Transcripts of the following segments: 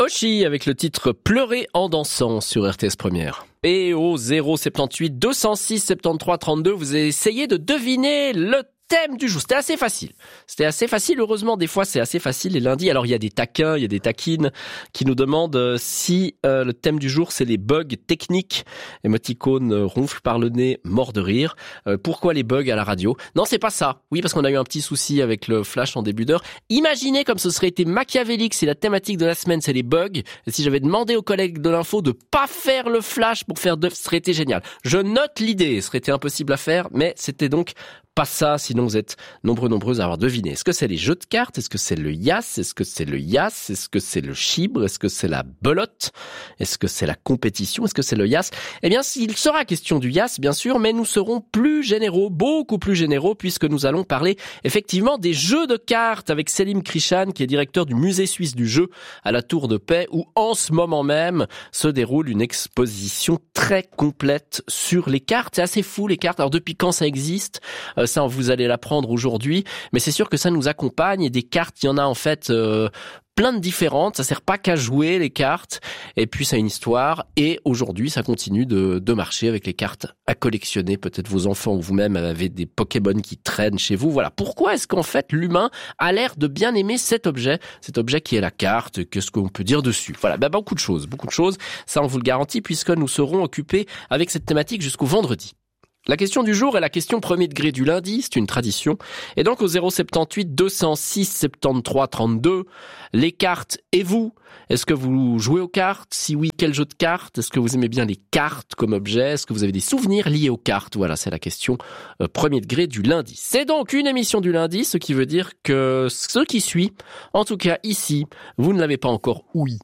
Oshi avec le titre Pleurer en dansant sur RTS Première. Et au 078 206 73 32, vous essayez de deviner le thème du jour. C'était assez facile. Heureusement, des fois, c'est assez facile les lundis. Alors, il y a des taquins, il y a des taquines qui nous demandent si le thème du jour, c'est les bugs techniques. Émoticône ronfle par le nez, mort de rire. Pourquoi les bugs à la radio? Non, c'est pas ça. Oui, parce qu'on a eu un petit souci avec le flash en début d'heure. Imaginez comme ce serait été machiavélique si la thématique de la semaine, c'est les bugs. Et si j'avais demandé aux collègues de l'info de pas faire le flash pour faire ce serait été génial. Je note l'idée. Ce serait été impossible à faire, mais c'était donc pas ça, sinon vous êtes nombreuses à avoir deviné. Est-ce que c'est les jeux de cartes? Est-ce que c'est le yas? Est-ce que c'est le yas? Est-ce que c'est le chibre? Est-ce que c'est la belote? Est-ce que c'est la compétition? Est-ce que c'est le yas? Eh bien, il sera question du yas, bien sûr, mais nous serons plus généraux, beaucoup plus généraux, puisque nous allons parler effectivement des jeux de cartes avec Selim Krishan, qui est directeur du musée suisse du jeu à la Tour de Paix, où en ce moment même se déroule une exposition très complète sur les cartes. C'est assez fou, les cartes. Alors, depuis quand ça existe? Ça, vous allez l'apprendre aujourd'hui, mais c'est sûr que ça nous accompagne, et des cartes, il y en a en fait plein de différentes, ça sert pas qu'à jouer les cartes, et puis ça a une histoire, et aujourd'hui ça continue de marcher avec les cartes à collectionner. Peut-être vos enfants ou vous-même avez des Pokémon qui traînent chez vous. Voilà, pourquoi est-ce qu'en fait l'humain a l'air de bien aimer cet objet qui est la carte? Qu'est-ce qu'on peut dire dessus? Voilà, beaucoup de choses, ça on vous le garantit, puisque nous serons occupés avec cette thématique jusqu'au vendredi. La question du jour est la question premier degré du lundi, c'est une tradition. Et donc au 078 206 73 32, les cartes et vous, est-ce que vous jouez aux cartes? Si oui, quel jeu de cartes? Est-ce que vous aimez bien les cartes comme objet? Est-ce que vous avez des souvenirs liés aux cartes? Voilà, c'est la question premier degré du lundi. C'est donc une émission du lundi, ce qui veut dire que ce qui suit, en tout cas ici, vous ne l'avez pas encore ouï.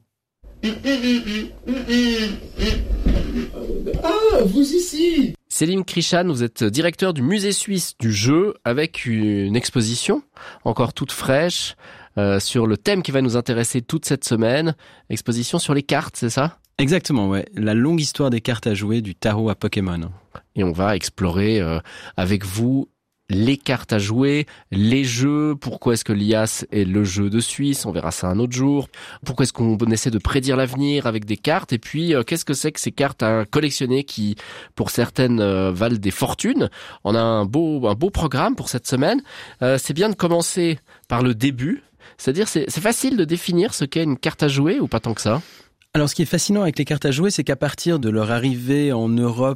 Ah, vous ici! Selim Krishan, vous êtes directeur du musée suisse du jeu avec une exposition encore toute fraîche sur le thème qui va nous intéresser toute cette semaine. Exposition sur les cartes, c'est ça? Exactement, ouais. La longue histoire des cartes à jouer du tarot à Pokémon. Et on va explorer avec vous les cartes à jouer, les jeux, pourquoi est-ce que l'IAS est le jeu de Suisse, on verra ça un autre jour, pourquoi est-ce qu'on essaie de prédire l'avenir avec des cartes, et puis qu'est-ce que c'est que ces cartes à collectionner qui, pour certaines, valent des fortunes. On a un beau programme pour cette semaine. C'est bien de commencer par le début, c'est-à-dire c'est facile de définir ce qu'est une carte à jouer ou pas tant que ça? Alors, ce qui est fascinant avec les cartes à jouer, c'est qu'à partir de leur arrivée en Europe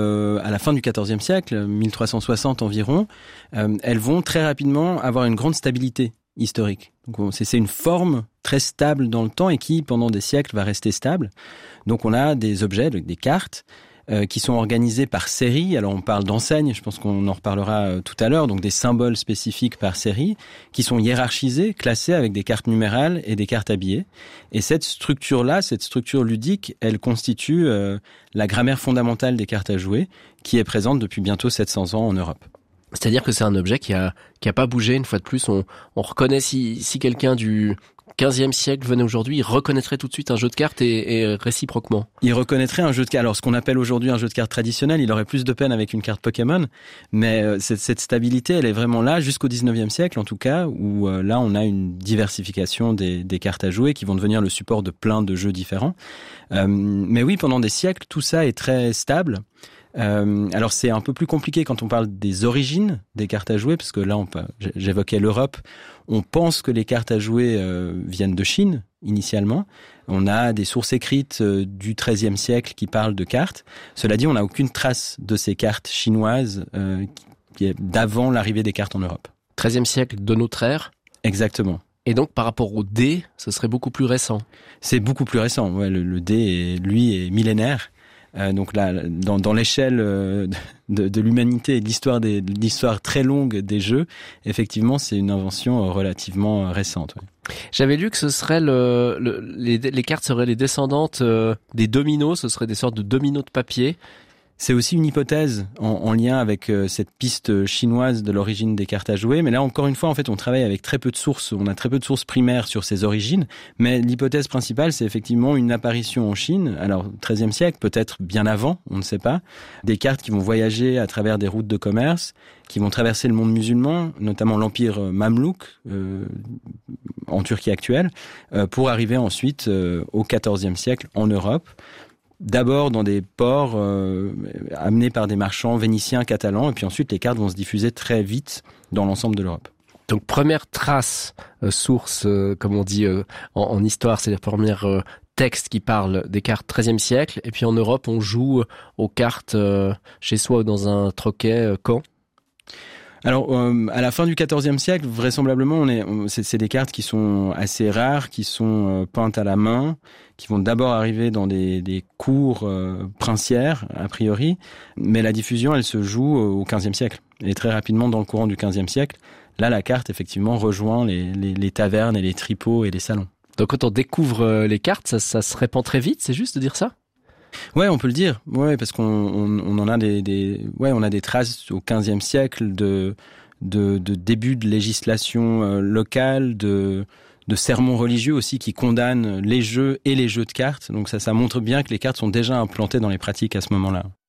à la fin du XIVe siècle, 1360 environ, elles vont très rapidement avoir une grande stabilité historique. Donc, c'est une forme très stable dans le temps et qui, pendant des siècles, va rester stable. Donc, on a des objets, des cartes, qui sont organisés par série. Alors on parle d'enseignes, je pense qu'on en reparlera tout à l'heure, donc des symboles spécifiques par série, qui sont hiérarchisés, classés avec des cartes numérales et des cartes habillées. Et cette structure-là, cette structure ludique, elle constitue la grammaire fondamentale des cartes à jouer, qui est présente depuis bientôt 700 ans en Europe. C'est-à-dire que c'est un objet qui a pas bougé, une fois de plus. On reconnaît si quelqu'un du 15e siècle venait aujourd'hui, il reconnaîtrait tout de suite un jeu de cartes et réciproquement. Il reconnaîtrait un jeu de cartes. Alors, ce qu'on appelle aujourd'hui un jeu de cartes traditionnel, il aurait plus de peine avec une carte Pokémon. Mais cette stabilité, elle est vraiment là jusqu'au 19e siècle, en tout cas, où là, on a une diversification des cartes à jouer qui vont devenir le support de plein de jeux différents. Mais oui, pendant des siècles, tout ça est très stable. Alors c'est un peu plus compliqué quand on parle des origines des cartes à jouer, parce que là j'évoquais l'Europe. On pense que les cartes à jouer viennent de Chine initialement. On a des sources écrites du XIIIe siècle qui parlent de cartes. Cela dit, on n'a aucune trace de ces cartes chinoises qui est d'avant l'arrivée des cartes en Europe. XIIIe siècle de notre ère. Exactement. Et donc, par rapport au dé, ce serait beaucoup plus récent. C'est beaucoup plus récent. Ouais, le dé, lui, est millénaire. Donc là, dans l'échelle de l'humanité et de l'histoire très longue des jeux, effectivement, c'est une invention relativement récente. Ouais. J'avais lu que ce serait les cartes seraient les descendantes des dominos, ce seraient des sortes de dominos de papier. C'est aussi une hypothèse en lien avec cette piste chinoise de l'origine des cartes à jouer. Mais là, encore une fois, en fait, on travaille avec très peu de sources. On a très peu de sources primaires sur ces origines. Mais l'hypothèse principale, c'est effectivement une apparition en Chine. Alors, 13e siècle, peut-être bien avant, on ne sait pas. Des cartes qui vont voyager à travers des routes de commerce, qui vont traverser le monde musulman, notamment l'empire mamelouk, en Turquie actuelle, pour arriver ensuite au 14e siècle en Europe. D'abord dans des ports amenés par des marchands vénitiens, catalans, et puis ensuite les cartes vont se diffuser très vite dans l'ensemble de l'Europe. Donc première trace, source, comme on dit en histoire, c'est la première texte qui parle des cartes 13e siècle, et puis en Europe on joue aux cartes chez soi ou dans un troquet quand ? Alors, à la fin du XIVe siècle, vraisemblablement, c'est des cartes qui sont assez rares, qui sont peintes à la main, qui vont d'abord arriver dans des cours princières, a priori, mais la diffusion, elle se joue au XVe siècle. Et très rapidement, dans le courant du XVe siècle, là, la carte, effectivement, rejoint les tavernes et les tripots et les salons. Donc, quand on découvre les cartes, ça se répand très vite, c'est juste de dire ça ? Ouais, on peut le dire. Ouais, parce qu'on en a on a des traces au XVe siècle de début de législation locale, de sermons religieux aussi qui condamnent les jeux et les jeux de cartes. Donc ça montre bien que les cartes sont déjà implantées dans les pratiques à ce moment-là.